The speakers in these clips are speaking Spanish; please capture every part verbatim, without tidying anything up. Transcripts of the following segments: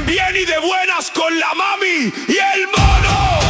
bien y de buenas con la mami y el mono.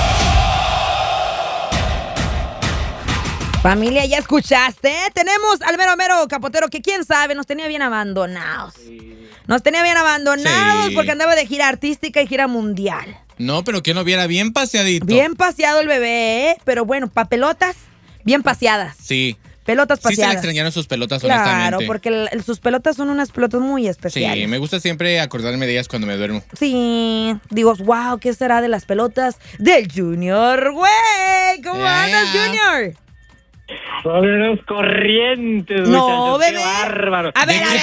Familia, ¿ya escuchaste? Tenemos al mero mero capotero que quién sabe, nos tenía bien abandonados. Sí. Nos tenía bien abandonados sí. porque andaba de gira artística y gira mundial. No, pero que no viera bien paseadito. Bien paseado el bebé, ¿eh? Pero bueno, pa' pelotas, bien paseadas. Sí. Pelotas paseadas. Sí se le extrañaron sus pelotas, claro, honestamente. Claro, porque el, el, sus pelotas son unas pelotas muy especiales. Sí, me gusta siempre acordarme de ellas cuando me duermo. Sí, digo, wow, ¿qué será de las pelotas del Junior, güey? ¿Cómo yeah. andas, Junior? Son unos corrientes, no, muchachos, bebé. Qué bárbaro. A ver, a ver,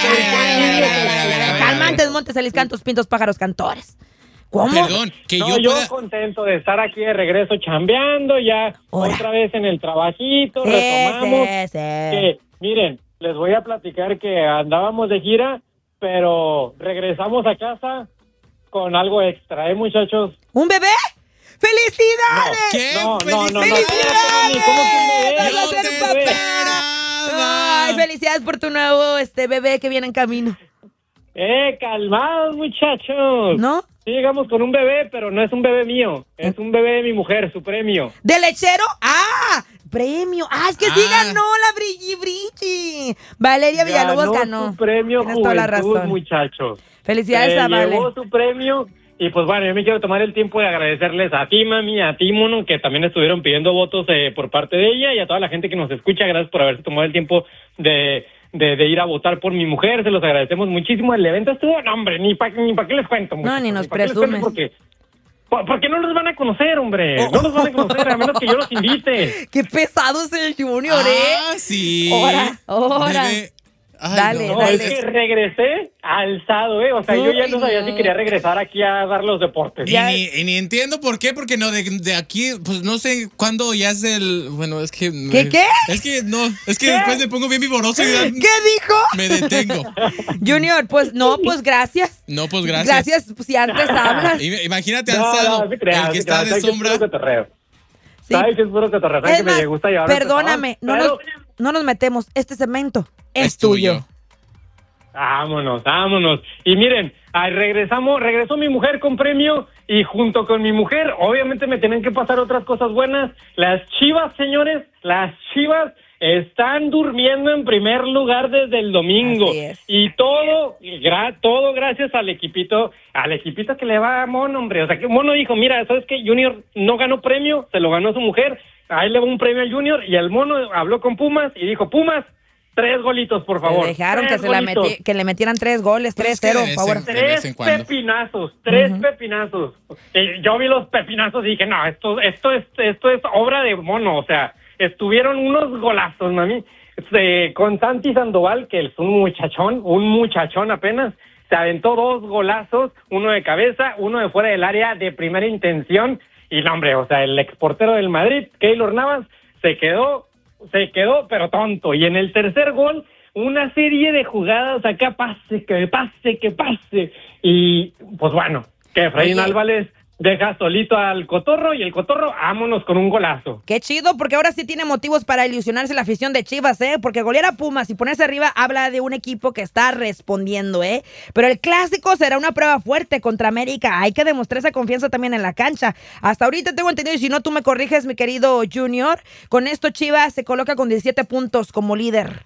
a ver, calmantes, montes, aliscantos, pintos, pájaros, cantores. ¿Cómo? Perdón, que no, yo yo pueda... contento de estar aquí de regreso chambeando, ya Hola. otra vez en el trabajito, sí, retomamos. Sí, sí. Que, miren, les voy a platicar que andábamos de gira, pero regresamos a casa con algo extra, ¿eh, muchachos? ¿Un bebé? ¡Felicidades! No, ¿qué? No, no, no, ¡Felicidades! No, ¿cómo que me ¡Vas a ser papá! Ay, felicidades por tu nuevo este bebé que viene en camino. Eh, calmados, muchachos. ¿No? Sí, llegamos con un bebé, pero no es un bebé mío. Es un bebé de mi mujer, su premio. ¿De lechero? ¡Ah! ¡Premio! ¡Ah, es que ah. sí ganó la Brilli Brilli! Valeria Villalobos ganó. Ganó su premio Tienes toda la razón, muchachos. Felicidades eh, a Vale. Llevó su premio. Y pues bueno, yo me quiero tomar el tiempo de agradecerles a ti, mami, a ti, mono, que también estuvieron pidiendo votos eh, por parte de ella, y a toda la gente que nos escucha. Gracias por haberse tomado el tiempo de, de, de ir a votar por mi mujer. Se los agradecemos muchísimo. El evento estuvo, no, hombre, ni para ni pa qué les cuento. No, ni nos ni presumes. Porque, porque no los van a conocer, hombre. Oh. No los van a conocer, a menos que yo los invite. Qué pesado es el Junior, ¿eh? Ah, sí. Ahora, ahora. Ay, dale, no, dale. Es que regresé alzado, ¿eh? O sea, Uy, yo ya no sabía no. si quería regresar aquí a dar los deportes. Y, ni, y ni entiendo por qué, porque no, de, de aquí, pues no sé cuándo ya es el... Bueno, es que... ¿Qué, me, qué? Es que no, es que ¿Qué? después me pongo bien vivoroso y... Dan, ¿Qué dijo? Me detengo. Junior, pues no, pues gracias. No, pues gracias. Gracias, pues, si antes hablas. Imagínate alzado, no, no, creas, el que está de sombra. Sí. Ay, que es puro cotorreo. Es que más, me gusta llevar perdóname, no, pero... nos, no nos metemos. Este cemento es, es tuyo. tuyo. Vámonos, vámonos. Y miren, ahí regresamos, regresó mi mujer con premio y junto con mi mujer, obviamente me tienen que pasar otras cosas buenas. Las Chivas, señores, las Chivas están durmiendo en primer lugar desde el domingo. Y todo, gra, todo gracias al equipito, al equipito que le va a Mono, hombre. O sea, que Mono dijo, mira, ¿sabes qué? Junior no ganó premio, se lo ganó su mujer. Ahí le va un premio al Junior y el Mono habló con Pumas y dijo, Pumas, tres golitos, por favor. Le dejaron que, se la meti- que le metieran tres goles, tres cero, por favor. Tres pepinazos, tres uh-huh. pepinazos. Eh, yo vi los pepinazos y dije, no, esto, esto, es, esto es obra de Mono. O sea, estuvieron unos golazos, mami. Este, con Santi Sandoval, que es un muchachón, un muchachón apenas, se aventó dos golazos, uno de cabeza, uno de fuera del área de primera intención. Y no, hombre, o sea, el exportero del Madrid, Keylor Navas, se quedó Se quedó, pero tonto. Y en el tercer gol, una serie de jugadas acá, pase, que pase, que pase. Y, pues bueno, que Efraín Álvarez deja solito al Cotorro y el Cotorro, vámonos con un golazo. Qué chido, porque ahora sí tiene motivos para ilusionarse la afición de Chivas, ¿eh? Porque golear a Pumas y ponerse arriba habla de un equipo que está respondiendo, ¿eh? Pero el clásico será una prueba fuerte contra América. Hay que demostrar esa confianza también en la cancha. Hasta ahorita tengo entendido, y si no tú me corriges, mi querido Junior, con esto Chivas se coloca con diecisiete puntos como líder.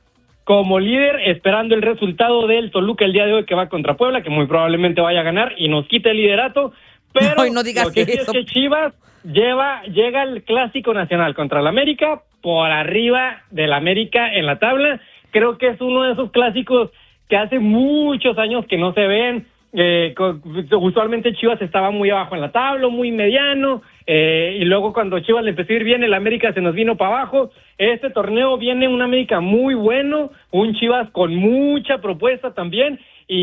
Como líder, esperando el resultado del Toluca el día de hoy, que va contra Puebla, que muy probablemente vaya a ganar y nos quite el liderato. Pero no, no digas lo que sí eso. es que Chivas lleva, llega al Clásico Nacional contra el América, por arriba del América en la tabla. Creo que es uno de esos clásicos que hace muchos años que no se ven. Eh, usualmente Chivas estaba muy abajo en la tabla, muy mediano, eh, y luego cuando Chivas le empezó a ir bien, el América se nos vino para abajo. Este torneo viene un América muy bueno, un Chivas con mucha propuesta también,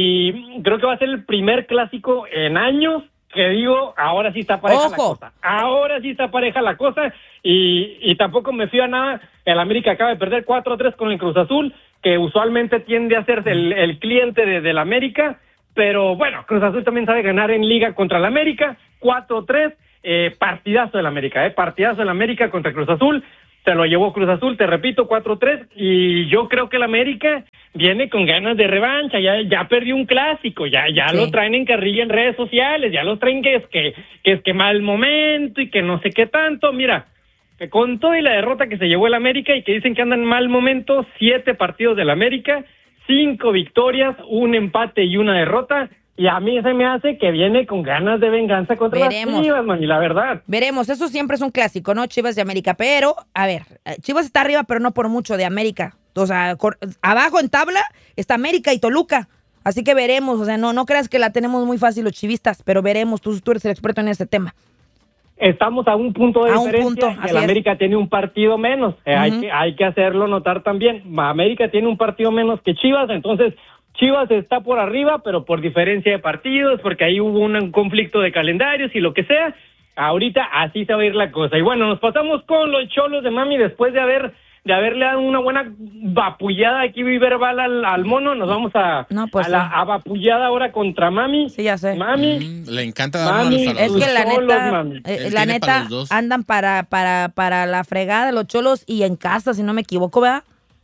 y creo que va a ser el primer clásico en años que digo, ahora sí está pareja Ojo. la cosa. Ahora sí está pareja la cosa y, y tampoco me fío a nada. El América acaba de perder cuatro a tres con el Cruz Azul, que usualmente tiende a ser el, el cliente de, del América, pero bueno, Cruz Azul también sabe ganar en Liga contra el América, cuatro a tres, eh, partidazo del América, eh, partidazo del América contra Cruz Azul. se lo llevó Cruz Azul, te repito, cuatro tres, y yo creo que el América viene con ganas de revancha, ya ya perdió un clásico, ya ya sí. Lo traen en carrilla en redes sociales, ya lo traen que es que, que es que mal momento y que no sé qué tanto, mira, con todo y la derrota que se llevó el América y que dicen que andan en mal momento, siete partidos del América, cinco victorias, un empate y una derrota. Y a mí se me hace que viene con ganas de venganza contra Veremos. las Chivas, man, y la verdad. Veremos, eso siempre es un clásico, ¿no? Chivas de América, pero, a ver, Chivas está arriba, pero no por mucho de América. O sea, cor- abajo en tabla está América y Toluca. Así que veremos, o sea, no, no creas que la tenemos muy fácil los chivistas, pero veremos, tú, tú eres el experto en ese tema. Estamos a un punto de a diferencia, un punto, el América es. tiene un partido menos, eh, uh-huh. hay, que, hay que hacerlo notar también. América tiene un partido menos que Chivas, entonces Chivas está por arriba, pero por diferencia de partidos, porque ahí hubo un conflicto de calendarios y lo que sea. Ahorita así se va a ir la cosa. Y bueno, nos pasamos con los Cholos de Mami después de haber de haberle dado una buena vapullada aquí verbal al, al mono. Nos vamos a, no, pues a la sí. a vapullada ahora contra Mami. Sí, ya sé. Mami. Mm, le encanta dar Mami, malos a es los que la Cholos, neta, mami. eh, la neta andan para, para, para la fregada de los Cholos y en casa, si no me equivoco, ¿verdad?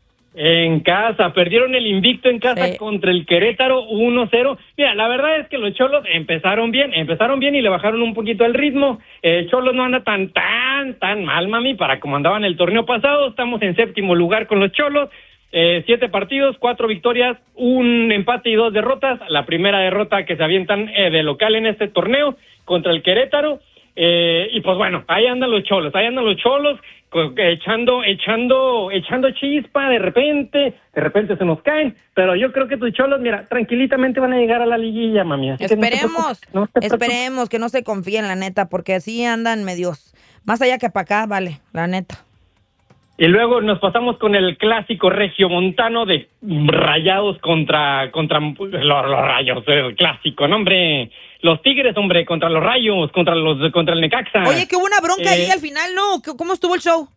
En casa, perdieron el invicto en casa sí. contra el Querétaro uno cero. Mira, la verdad es que los Cholos empezaron bien, empezaron bien y le bajaron un poquito el ritmo. Eh, Cholos no anda tan, tan, tan mal, mami, para como andaban el torneo pasado. Estamos en séptimo lugar con los Cholos. Eh, siete partidos, cuatro victorias, un empate y dos derrotas. La primera derrota que se avientan eh, de local en este torneo contra el Querétaro. Eh, y pues bueno, ahí andan los Cholos, ahí andan los Cholos echando, echando, echando chispa de repente, de repente se nos caen, pero yo creo que tus Cholos, mira, tranquilitamente van a llegar a la liguilla, mami. Así esperemos, que no te preocupes, no te esperemos que no se confíen, la neta, porque así andan medios, más allá que para acá, vale, la neta. Y luego nos pasamos con el clásico regiomontano de Rayados contra, contra los, los Rayos, el clásico, ¿no, hombre? Los Tigres, hombre, contra los Rayos, contra los contra el Necaxa. Oye, que hubo una bronca eh, ahí al final, ¿no? ¿Cómo estuvo el show?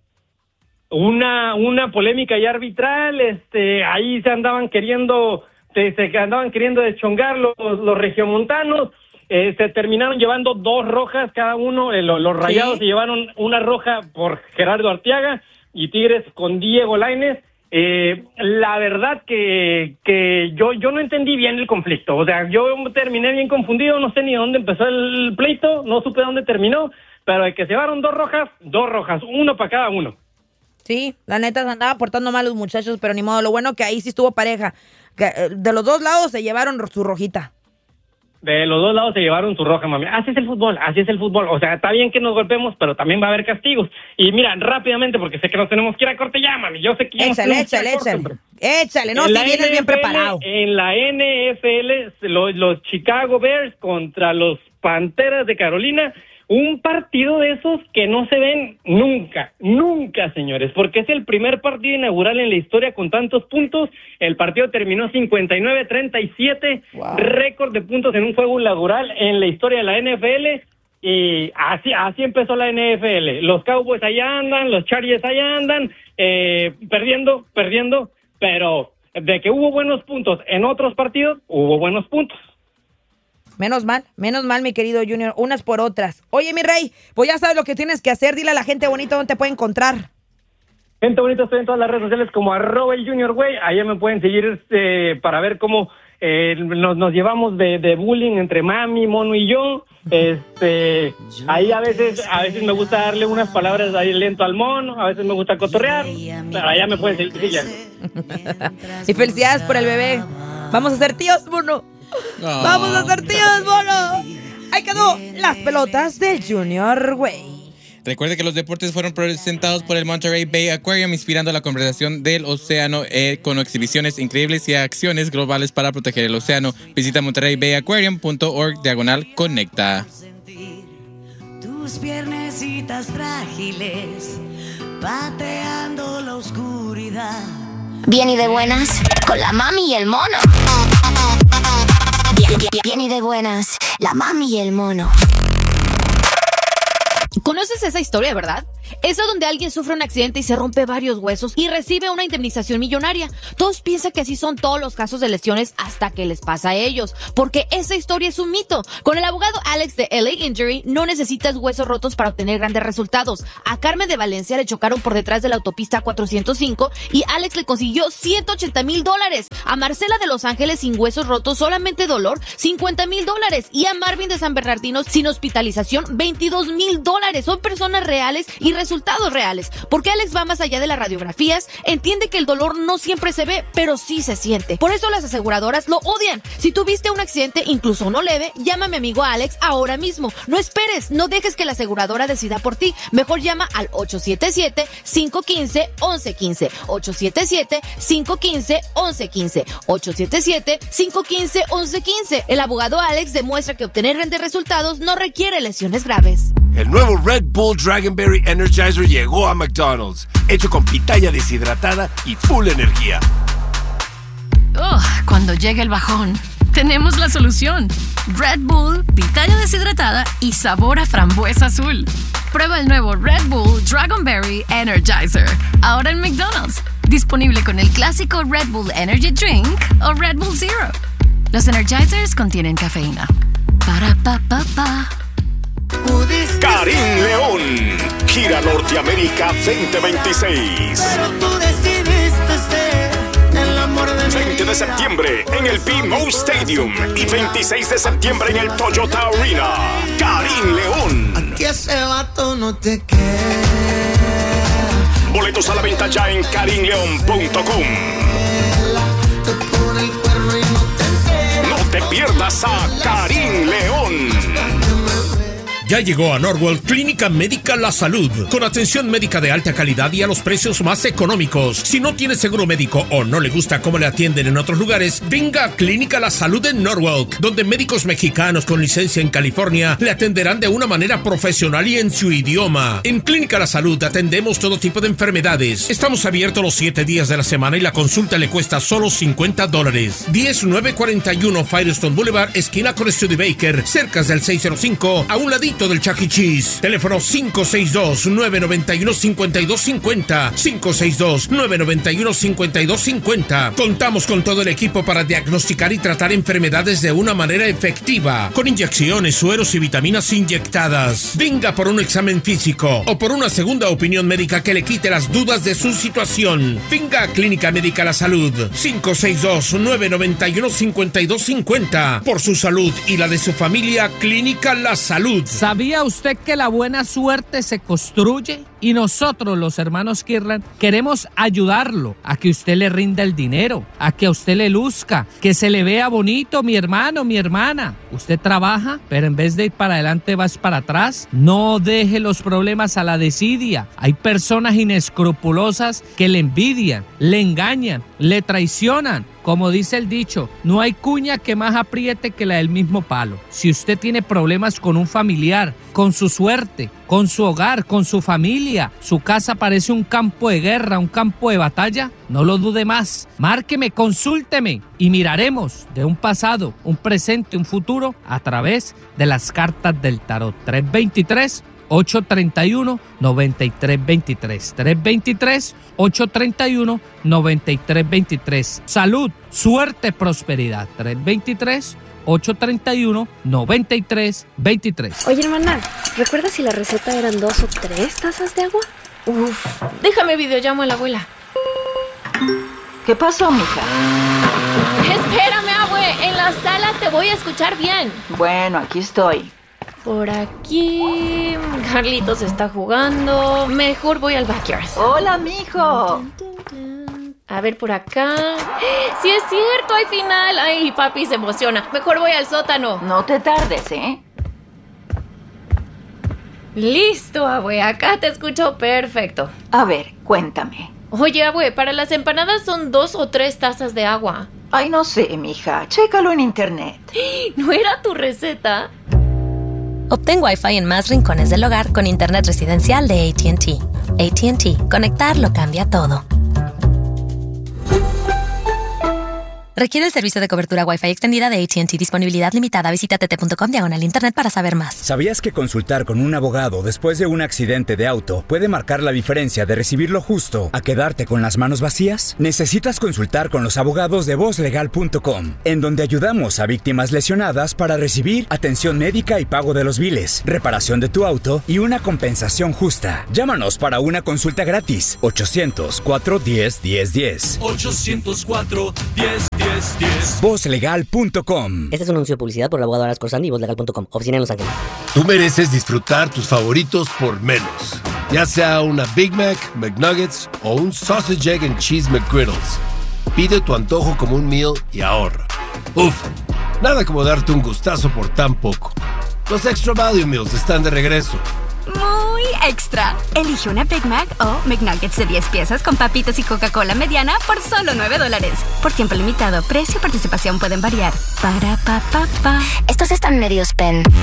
Una una polémica y arbitral, este, ahí se andaban queriendo, se, se andaban queriendo deschongar los, los regiomontanos, eh, se terminaron llevando dos rojas cada uno, eh, los, los Rayados ¿Sí? se llevaron una roja por Gerardo Arteaga y Tigres con Diego Lainez. Eh, la verdad que, que yo, yo no entendí bien el conflicto, o sea, yo terminé bien confundido, no sé ni dónde empezó el pleito, no supe dónde terminó, pero de que se llevaron dos rojas, dos rojas, uno para cada uno. Sí, la neta se andaba portando mal los muchachos, pero ni modo, lo bueno que ahí sí estuvo pareja, que de los dos lados se llevaron su rojita. De los dos lados se llevaron su roja, mami. Así es el fútbol, así es el fútbol. O sea, está bien que nos golpemos, pero también va a haber castigos. Y mira, rápidamente, porque sé que nos tenemos que ir a corte ya, mami. Yo sé que ya Échale, échale, échale. Échale, no, si vienes bien preparado. En la N F L, los, los Chicago Bears contra los Panteras de Carolina. Un partido de esos que no se ven nunca, nunca, señores, porque es el primer partido inaugural en la historia con tantos puntos. El partido terminó cincuenta y nueve a treinta y siete, wow. Récord de puntos en un juego inaugural en la historia de la N F L. Y así así empezó la N F L. Los Cowboys allá andan, los Chargers allá andan, eh, perdiendo, perdiendo, pero de que hubo buenos puntos en otros partidos, hubo buenos puntos. Menos mal, menos mal, mi querido Junior, unas por otras. Oye, mi rey, pues ya sabes lo que tienes que hacer. Dile a la gente bonita dónde te puede encontrar. Gente bonita, estoy en todas las redes sociales como arroba el Junior Güey. Allá me pueden seguir este, para ver cómo eh, nos, nos llevamos de, de bullying entre Mami, Mono y yo. Este, ahí a veces, a veces me gusta darle unas palabras ahí lento al mono, a veces me gusta cotorrear, pero allá me pueden seguir siguiendo. Y felicidades por el bebé. Vamos a ser tíos, mono. Oh, Vamos a ser tíos, mono. Ahí quedó las pelotas del Junior Güey. Recuerde que los deportes fueron presentados por el Monterey Bay Aquarium, inspirando la conversación del océano eh, con exhibiciones increíbles y acciones globales para proteger el océano. Visita monterey bay aquarium punto org diagonal conecta. Tus piernecitas frágiles pateando la oscuridad. Bien y de buenas con la mami y el mono. Bien, bien, bien y de buenas, la mami y el mono. ¿Conoces esa historia, verdad? Esa donde alguien sufre un accidente y se rompe varios huesos y recibe una indemnización millonaria. Todos piensan que así son todos los casos de lesiones hasta que les pasa a ellos, porque esa historia es un mito. Con el abogado Alex de L A Injury no necesitas huesos rotos para obtener grandes resultados. A Carmen de Valencia le chocaron por detrás de la autopista cuatrocientos cinco y Alex le consiguió ciento ochenta mil dólares. A Marcela de Los Ángeles sin huesos rotos, solamente dolor, cincuenta mil dólares. Y a Marvin de San Bernardino sin hospitalización, veintidós mil dólares. Son personas reales y resultados reales. Porque Alex va más allá de las radiografías, entiende que el dolor no siempre se ve, pero sí se siente. Por eso las aseguradoras lo odian. Si tuviste un accidente, incluso no leve, llama a mi amigo Alex ahora mismo. No esperes, no dejes que la aseguradora decida por ti. Mejor llama al ocho siete siete, cinco uno cinco, once quince. ocho siete siete, cinco uno cinco, once quince. ocho siete siete, cinco uno cinco, once quince. El abogado Alex demuestra que obtener grandes resultados no requiere lesiones graves. El nuevo Red Bull Dragonberry Energizer llegó a McDonald's, hecho con pitaya deshidratada y full energía. Oh, cuando llegue el bajón, tenemos la solución. Red Bull, pitaya deshidratada y sabor a frambuesa azul. Prueba el nuevo Red Bull Dragonberry Energizer, ahora en McDonald's. Disponible con el clásico Red Bull Energy Drink o Red Bull Zero. Los Energizers contienen cafeína. Para pa pa pa. Karim León, gira Norteamérica veinte veintiséis. Pero tú decidiste ser el amor de mi veinte de septiembre en el B-Mo Stadium y veintiséis de septiembre en el Toyota Arena. Karim León. A ti ese vato no te queda. Boletos a la venta ya en karim león punto com. Te pone el cuerno y no te enteras. No te pierdas a Karim León. Ya llegó a Norwell Clínica Médica La Salud, con atención médica de alta calidad y a los precios más económicos. Si no tiene seguro médico o no le gusta cómo le atienden en otros lugares, venga a Clínica La Salud en Norwalk, donde médicos mexicanos con licencia en California le atenderán de una manera profesional y en su idioma. En Clínica La Salud atendemos todo tipo de enfermedades. Estamos abiertos los siete días de la semana y la consulta le cuesta solo cincuenta dólares. diez nueve cuarenta y uno Firestone Boulevard, esquina con Studebaker, cerca del seiscientos cinco, a un ladito del Chuck E. Cheese. Teléfono cinco seis dos, nueve nueve uno, cinco dos cinco cero. cinco seis dos, nueve nueve uno, cinco dos cinco cero. Contamos con todo el equipo para diagnosticar y tratar enfermedades de una manera efectiva, con inyecciones, sueros y vitaminas inyectadas. Venga por un examen físico o por una segunda opinión médica que le quite las dudas de su situación. Venga a Clínica Médica La Salud. cinco seis dos, nueve nueve uno, cinco dos cinco cero. Por su salud y la de su familia, Clínica La Salud. ¿Sabía usted que la buena suerte se construye? Y nosotros, los hermanos Kirlan, queremos ayudarlo a que usted le rinda el dinero, a que a usted le luzca, que se le vea bonito, mi hermano, mi hermana. Usted trabaja, pero en vez de ir para adelante vas para atrás. No deje los problemas a la desidia. Hay personas inescrupulosas que le envidian, le engañan, le traicionan. Como dice el dicho, no hay cuña que más apriete que la del mismo palo. Si usted tiene problemas con un familiar, con su suerte, con su hogar, con su familia, su casa parece un campo de guerra, un campo de batalla, no lo dude más. Márqueme, consúlteme y miraremos de un pasado, un presente, un futuro a través de las cartas del tarot. tres dos tres, ocho tres uno, nueve tres dos tres. tres dos tres, ocho tres uno, nueve tres dos tres. Salud, suerte, prosperidad. tres dos tres, ocho tres uno, nueve tres dos tres. Oye, hermana, ¿recuerdas si la receta eran dos o tres tazas de agua? Uf, déjame videollamo a la abuela. ¿Qué pasó, mija? Espérame, abue, en la sala te voy a escuchar bien. Bueno, aquí estoy. Por aquí... Carlitos está jugando. Mejor voy al backyard. Hola, mijo. A ver, por acá... ¡Sí es cierto! ¡Hay final! ¡Ay, papi se emociona! Mejor voy al sótano. No te tardes, ¿eh? Listo, abue. Acá te escucho perfecto. A ver, cuéntame. Oye, abue, para las empanadas son dos o tres tazas de agua. Ay, no sé, mija. Chécalo en internet. ¿No era tu receta? Obtén Wi-Fi en más rincones del hogar con internet residencial de A T and T. A T and T. Conectar lo cambia todo. Requiere el servicio de cobertura Wi-Fi extendida de A T and T. Disponibilidad limitada. Visita t t punto com diagonal internet para saber más. ¿Sabías que consultar con un abogado después de un accidente de auto puede marcar la diferencia de recibir lo justo a quedarte con las manos vacías? Necesitas consultar con los abogados de voz legal punto com, en donde ayudamos a víctimas lesionadas para recibir atención médica y pago de los biles, reparación de tu auto y una compensación justa. Llámanos para una consulta gratis. ochocientos, cuatro uno cero, uno cero uno cero. ochocientos cuatro, diez, diez, diez. voz legal punto com. Este es un anuncio de publicidad por el abogado Aras Corsandi y voz legal punto com. Oficina en Los Ángeles. Tú mereces disfrutar tus favoritos por menos. Ya sea una Big Mac, McNuggets o un Sausage, Egg and Cheese McGriddles. Pide tu antojo como un meal y ahorra. Uf, nada como darte un gustazo por tan poco. Los Extra Value Meals están de regreso. Muy extra. Elige una Big Mac o McNuggets de diez piezas con papitas y Coca-Cola mediana por solo nueve dólares. Por tiempo limitado, precio y participación pueden variar. Para pa pa pa. Estos están medios pen.